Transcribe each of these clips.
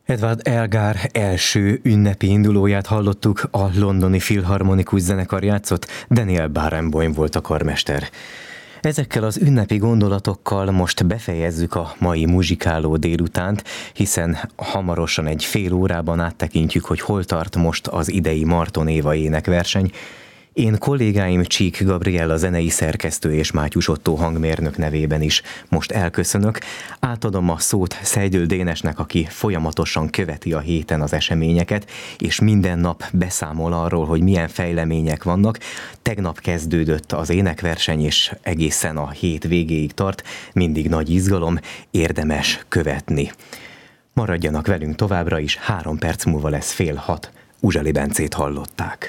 Edward Elgar első ünnepi indulóját hallottuk, a londoni filharmonikus zenekar játszott, Daniel Barenboim volt a karmester. Ezekkel az ünnepi gondolatokkal most befejezzük a mai muzsikáló délutánt, hiszen hamarosan egy fél órában áttekintjük, hogy hol tart most az idei Marton Éva énekverseny. Én kollégáim Csík Gabriella zenei szerkesztő és Mátyus Ottó hangmérnök nevében is most elköszönök. Átadom a szót Szejdül Dénesnek, aki folyamatosan követi a héten az eseményeket, és minden nap beszámol arról, hogy milyen fejlemények vannak. Tegnap kezdődött az énekverseny, és egészen a hét végéig tart. Mindig nagy izgalom, érdemes követni. Maradjanak velünk továbbra is, 3 perc múlva lesz 5:30. Uzsali Bencét hallották.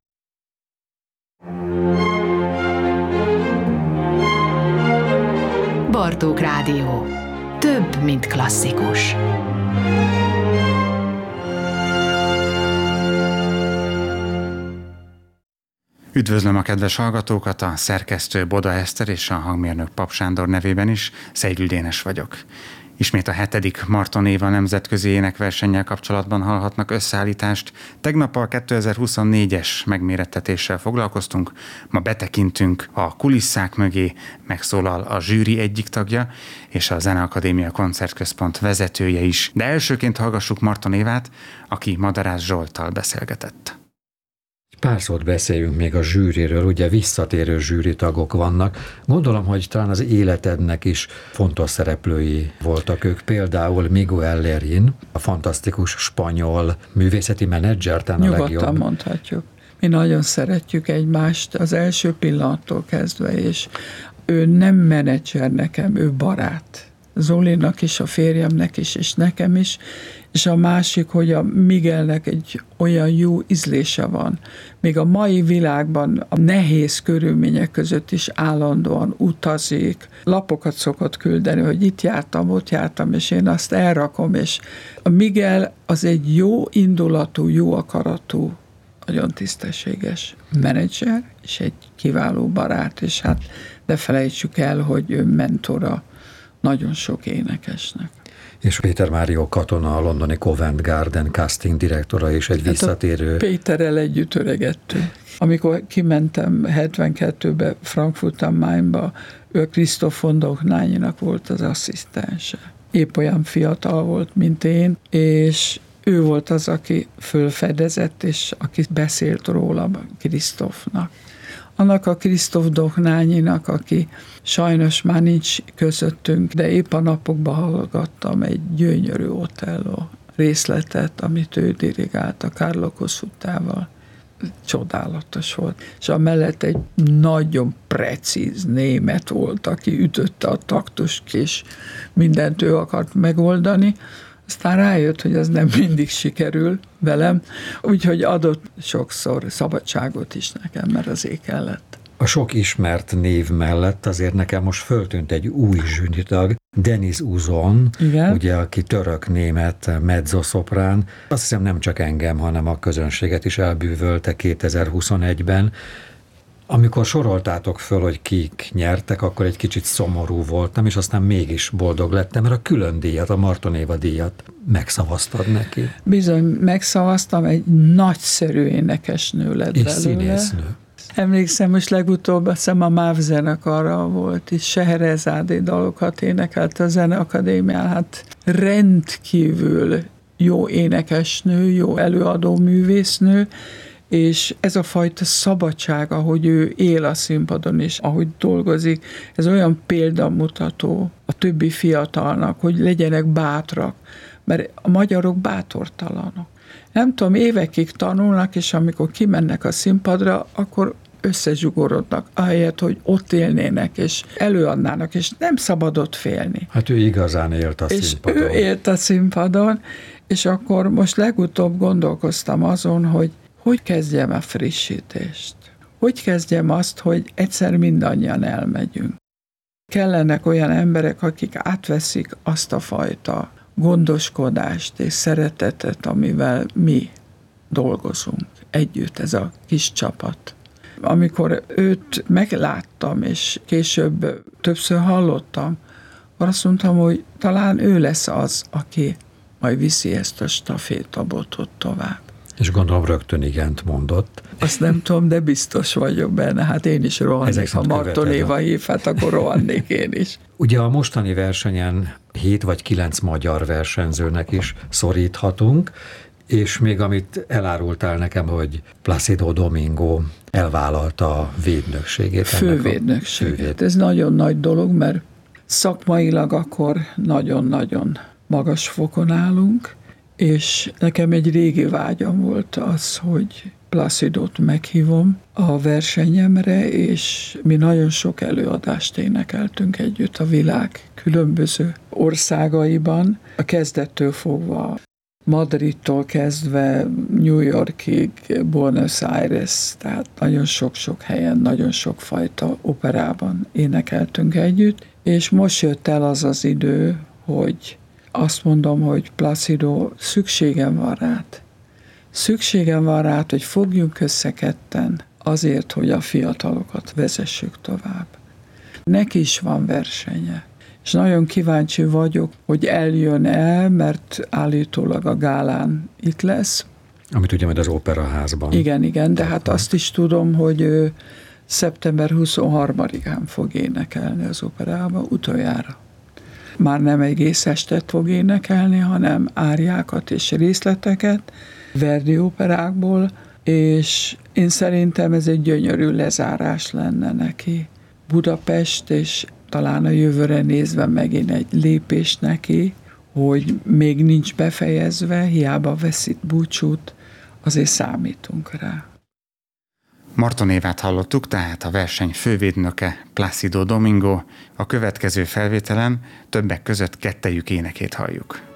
Bartók Rádió. Több, mint klasszikus. Üdvözlöm a kedves hallgatókat, a szerkesztő Boda Eszter és a hangmérnök Pap Sándor nevében is, Szejdül Dénes vagyok. Ismét a 7. Marton Éva nemzetközi énekversennyel kapcsolatban hallhatnak összeállítást. Tegnap a 2024-es megmérettetéssel foglalkoztunk, ma betekintünk a kulisszák mögé, megszólal a zsűri egyik tagja, és a Zeneakadémia Koncertközpont vezetője is. De elsőként hallgassuk Marton Évát, aki Madarász Zsolttal beszélgetett. Pár szót beszéljünk még a zsűriről, ugye visszatérő zsűritagok vannak. Gondolom, hogy talán az életednek is fontos szereplői voltak ők. Például Miguel Lerín, a fantasztikus spanyol művészeti menedzser, talán a legjobb. Nyugodtan mondhatjuk. Mi nagyon szeretjük egymást az első pillanattól kezdve, és ő nem menedzser nekem, ő barát. Zolinak is, a férjemnek is, és nekem is, és a másik, hogy a Miguelnek egy olyan jó ízlése van. Még a mai világban a nehéz körülmények között is állandóan utazik, lapokat szokott küldeni, hogy itt jártam, ott jártam, és én azt elrakom, és a Miguel az egy jó indulatú, jó akaratú, nagyon tisztességes menedzser, és egy kiváló barát, és hát ne felejtsük el, hogy ő mentora nagyon sok énekesnek. És Péter Mário Katona, a londoni Covent Garden casting direktora is egy visszatérő. Péterrel együtt öregettünk. Amikor kimentem 72-be Frankfurt am Mainba, ő Christoph von Dohnányinak volt az asszisztense. Épp olyan fiatal volt, mint én, és ő volt az, aki fölfedezett, és aki beszélt róla Christophnak. Annak a Christoph Dohnányinak, aki sajnos már nincs közöttünk, de épp a napokban hallgattam egy gyönyörű Otello részletet, amit ő dirigált a Carlo Cossutával. Csodálatos volt. És amellett egy nagyon precíz német volt, aki ütötte a taktust, és mindent ő akart megoldani. Aztán rájött, hogy ez nem mindig sikerül velem, úgyhogy adott sokszor szabadságot is nekem, mert azért kellett. A sok ismert név mellett azért nekem most föltűnt egy új zsűritag, Deniz Uzon, ugye, aki török-német mezzoszoprán. Azt hiszem nem csak engem, hanem a közönséget is elbűvölte 2021-ben. Amikor soroltátok föl, hogy kik nyertek, akkor egy kicsit szomorú voltam, és aztán mégis boldog lettem, mert a külön díjat, a Marton Éva díjat megszavaztad neki. Bizony, megszavaztam, egy nagyszerű énekesnő lett belőle. És színésznő. Emlékszem, most legutóbb azt hiszem a MÁV zenekarra volt, és Scheherezádi dalokat énekelt a Zeneakadémián, hát rendkívül jó énekesnő, jó előadó művésznő, és ez a fajta szabadság, ahogy ő él a színpadon is, ahogy dolgozik, ez olyan példamutató a többi fiatalnak, hogy legyenek bátrak, mert a magyarok bátortalanok. Nem tudom, évekig tanulnak, és amikor kimennek a színpadra, akkor összezsugorodnak, ahelyett, hogy ott élnének, és előadnának, és nem szabad ott félni. Hát ő igazán élt a színpadon. Ő élt a színpadon, és akkor most legutóbb gondolkoztam azon, hogy kezdjem a frissítést. Hogy kezdjem azt, hogy egyszer mindannyian elmegyünk. Kellenek olyan emberek, akik átveszik azt a fajta gondoskodást és szeretetet, amivel mi dolgozunk együtt, ez a kis csapat. Amikor őt megláttam, és később többször hallottam, azt mondtam, hogy talán ő lesz az, aki majd viszi ezt a stafétabotot tovább. És gondolom rögtön igent mondott. Azt nem tudom, de biztos vagyok benne. Hát én is rohannék, ha Marton Éva hív, hát akkor rohannék én is. Ugye a mostani versenyen 7 vagy 9 magyar versenyzőnek is szoríthatunk, és még amit elárultál nekem, hogy Plácido Domingo elvállalta a védnökségét. Fővédnökségét. Ez nagyon nagy dolog, mert szakmailag akkor nagyon-nagyon magas fokon állunk, és nekem egy régi vágyam volt az, hogy Plácidót meghívom a versenyemre, és mi nagyon sok előadást énekeltünk együtt a világ különböző országaiban, a kezdettől fogva Madridtól kezdve New Yorkig, Buenos Aires, tehát nagyon sok-sok helyen, nagyon sokfajta operában énekeltünk együtt, és most jött el az az idő, hogy azt mondom, hogy Plácido, szükségem van rád. Szükségem van rád, hogy fogjunk össze ketten azért, hogy a fiatalokat vezessük tovább. Neki is van versenye. És nagyon kíváncsi vagyok, hogy eljön-e, mert állítólag a gálán itt lesz. Amit ugye majd az Operaházban. Igen, de hát azt is tudom, hogy ő szeptember 23-án fog énekelni az operában utoljára. Már nem egész estet fog énekelni, hanem áriákat és részleteket Verdi operákból, és én szerintem ez egy gyönyörű lezárás lenne neki. Budapest, és talán a jövőre nézve megint egy lépés neki, hogy még nincs befejezve, hiába veszít búcsút, azért számítunk rá. Marton Évát hallottuk, tehát a verseny fővédnöke Plácido Domingo. A következő felvételen többek között kettejük énekét halljuk.